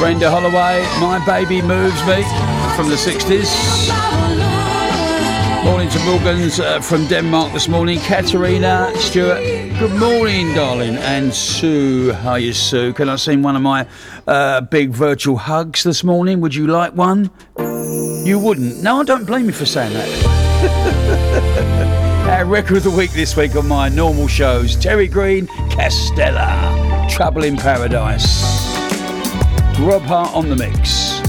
Brenda Holloway, My Baby Moves Me from the 60s. Morning to Morgans from Denmark this morning. Katerina Stewart, good morning, darling. And Sue, how are you, Sue? Can I send one of my big virtual hugs this morning? Would you like one? You wouldn't? No, I don't blame you for saying that. Our record of the week this week on my normal shows, Terry Green, Castella, Trouble in Paradise. Rob Hart on the mix.